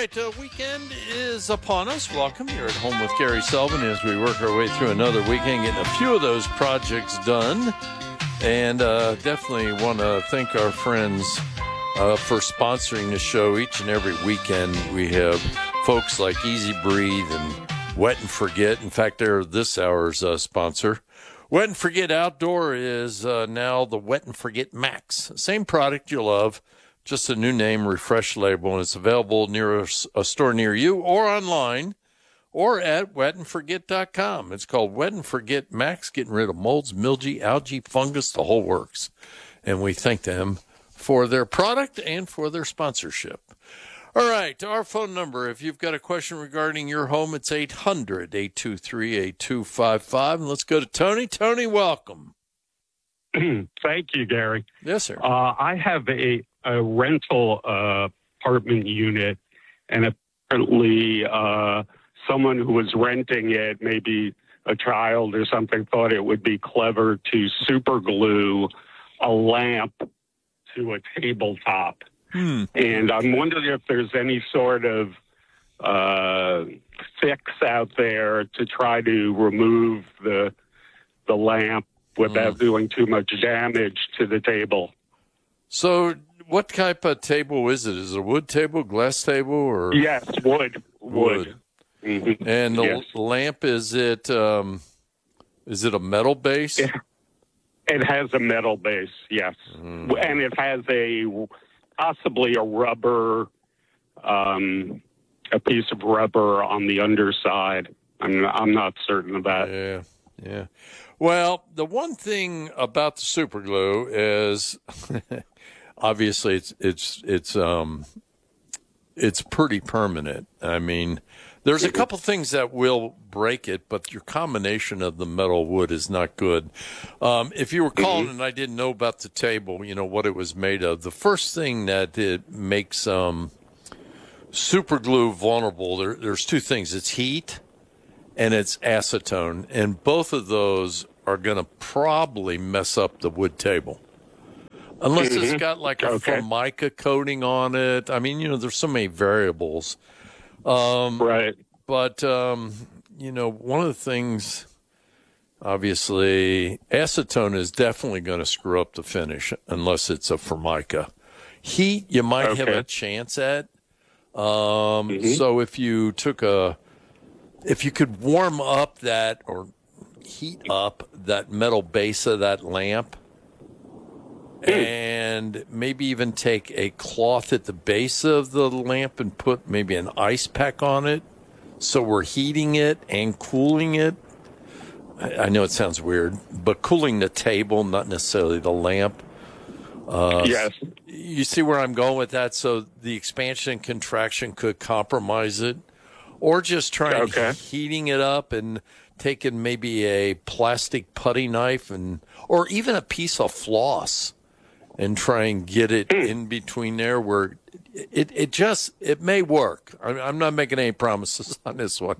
right, weekend is upon us. Welcome. You're at home with Gary Sullivan as we work our way through another weekend, getting a few of those projects done. And definitely want to thank our friends for sponsoring the show each and every weekend. We have folks like Easy Breathe and Wet and Forget. In fact, they're this hour's sponsor. Wet and Forget Outdoor is now the Wet and Forget Max. Same product you love, just a new name, refreshed label, and it's available near a store near you or online or at wetandforget.com. It's called Wet and Forget Max, getting rid of molds, mildew, algae, fungus, the whole works. And we thank them for their product and for their sponsorship. All right, our phone number, if you've got a question regarding your home, it's 800-823-8255. And let's go to Tony. Tony, welcome. Thank you, Gary. Yes, sir. I have a rental apartment unit, and apparently someone who was renting it, maybe a child or something, thought it would be clever to super glue a lamp to a tabletop. And I'm wondering if there's any sort of fix out there to try to remove the lamp without doing too much damage to the table. So what type of table is it? Is it a wood table, glass table, or? Yes, wood. Mm-hmm. And the lamp, is it a metal base? It has a metal base, yes. And it has possibly a rubber, a piece of rubber on the underside. I'm not certain of that. Yeah. Well, the one thing about the super glue is, obviously, it's pretty permanent. I mean, there's a couple things that will break it, but your combination of the metal wood is not good. If you were calling and I didn't know about the table, what it was made of, the first thing that it makes super glue vulnerable, there's two things. It's heat and it's acetone, and both of those are going to probably mess up the wood table. Unless it's got like a Formica coating on it. I mean, there's so many variables. Right. But, one of the things, obviously, acetone is definitely going to screw up the finish unless it's a Formica. Heat, you might have a chance at. So if you could warm up that or heat up that metal base of that lamp, and maybe even take a cloth at the base of the lamp and put maybe an ice pack on it, so we're heating it and cooling it. I know it sounds weird, but cooling the table, not necessarily the lamp. Yes. You see where I'm going with that? So the expansion and contraction could compromise it. Or just trying heating it up and taking maybe a plastic putty knife or even a piece of floss and try and get it in between there where it may work. I'm not making any promises on this one.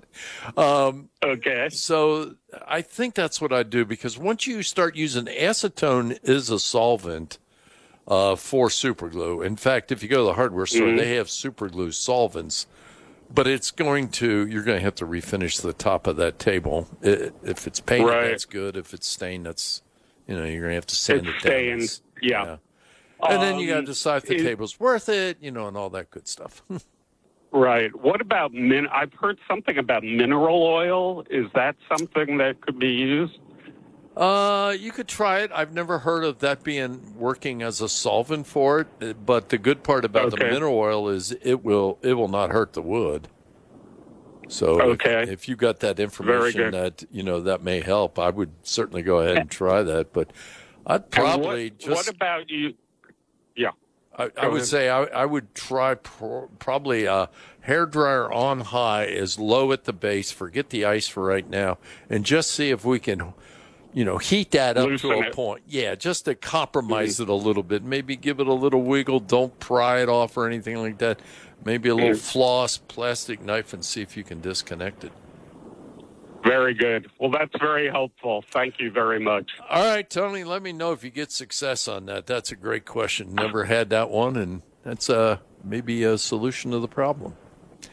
So I think that's what I do, because once you start using acetone is a solvent for super glue. In fact, if you go to the hardware store, they have super glue solvents. But you're going to have to refinish the top of that table. If it's painted, that's good. If it's stained, that's, you're going to have to sand it down. Yeah. And then you got to decide if the table's worth it, and all that good stuff. Right. What about I've heard something about mineral oil. Is that something that could be used? You could try it. I've never heard of that working as a solvent for it. But the good part about the mineral oil is it will not hurt the wood. So if you got that information that may help, I would certainly go ahead and try that. But I'd probably what about you? Yeah. I would say I would try probably a hairdryer on high, as low at the base. Forget the ice for right now, and just see if we can, heat that up to a point. Yeah, just to compromise it a little bit. Maybe give it a little wiggle. Don't pry it off or anything like that. Maybe a little floss, plastic knife, and see if you can disconnect it. Very good. Well, that's very helpful. Thank you very much. All right, Tony, let me know if you get success on that. That's a great question. Never had that one, and that's maybe a solution to the problem.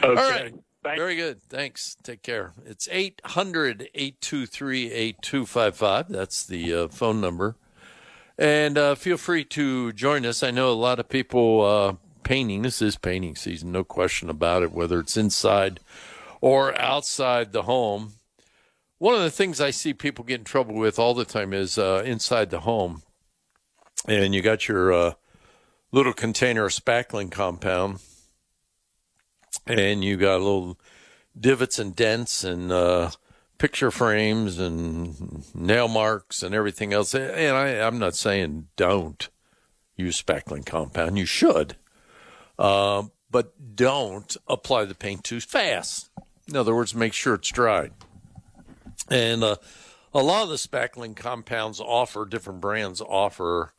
Okay. All right. Thank Very good. Thanks. Take care. It's 800-823-8255. That's the phone number. And feel free to join us. I know a lot of people painting. This is painting season, no question about it, whether it's inside or outside the home. One of the things I see people get in trouble with all the time is inside the home. And you got your little container of spackling compound, and you got little divots and dents and picture frames and nail marks and everything else. And I'm not saying don't use spackling compound. You should. But don't apply the paint too fast. In other words, make sure it's dried. And a lot of the spackling compounds offer, different brands offer,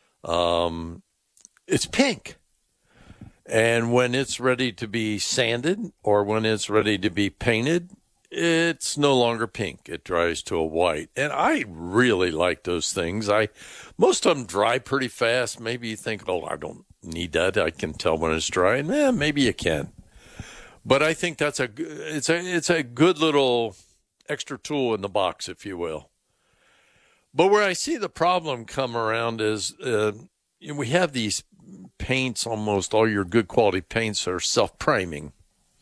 it's pink. And when it's ready to be sanded or when it's ready to be painted, it's no longer pink. It dries to a white. And I really like those things. Most of them dry pretty fast. Maybe you think, oh, I don't need that. I can tell when it's dry. And maybe you can. But I think it's a good little extra tool in the box, if you will. But where I see the problem come around is we have these paints, almost all your good quality paints are self-priming.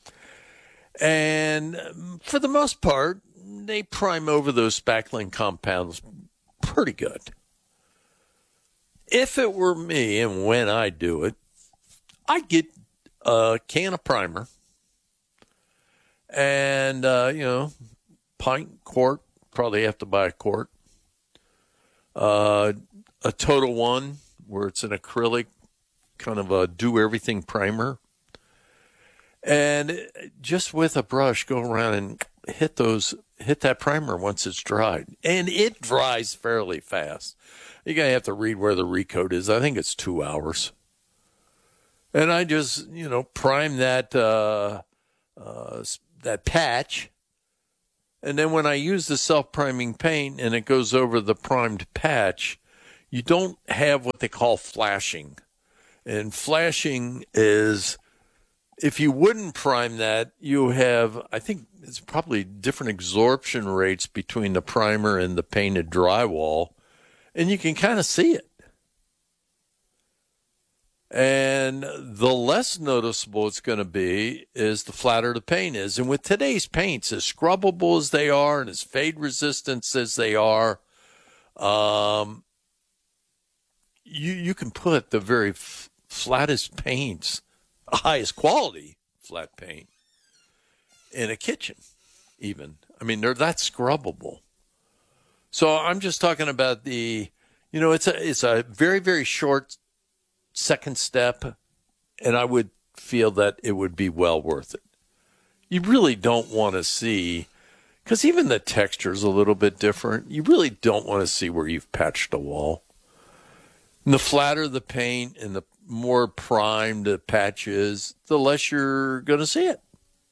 And for the most part, they prime over those spackling compounds pretty good. If it were me and when I do it, I'd get a can of primer and, pint, quart, probably have to buy a quart. A Total One, where it's an acrylic, kind of a do-everything primer. And just with a brush, go around and hit that primer once it's dried. And it dries fairly fast. You're going to have to read where the recoat is. I think it's 2 hours. And I just, prime that patch. And then when I use the self-priming paint and it goes over the primed patch, you don't have what they call flashing. And flashing is, if you wouldn't prime that, you have, I think it's probably different absorption rates between the primer and the painted drywall, and you can kind of see it. And the less noticeable it's going to be is the flatter the paint is. And with today's paints, as scrubbable as they are and as fade resistant as they are, you can put the very flattest paints, highest quality flat paint, in a kitchen even. I mean, they're that scrubbable. So I'm just talking about it's a very, very short second step, and I would feel that it would be well worth it. You really don't want to see, because even the texture is a little bit different, you really don't want to see where you've patched a wall. And the flatter the paint and the more primed the patch is, the less you're going to see it.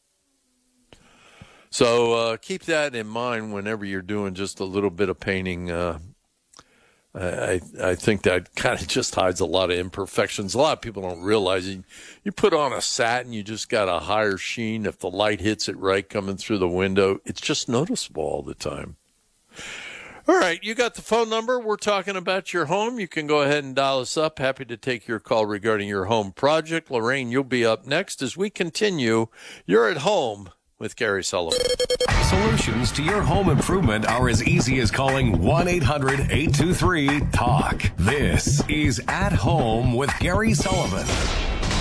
So keep that in mind whenever you're doing just a little bit of painting. I think that kind of just hides a lot of imperfections. A lot of people don't realize it. You put on a satin, you just got a higher sheen. If the light hits it right coming through the window, it's just noticeable all the time. All right, you got the phone number. We're talking about your home. You can go ahead and dial us up. Happy to take your call regarding your home project. Lorraine, you'll be up next as we continue. You're at home with Gary Sullivan. Solutions to your home improvement are as easy as calling 1-800-823-TALK. This is At Home with Gary Sullivan.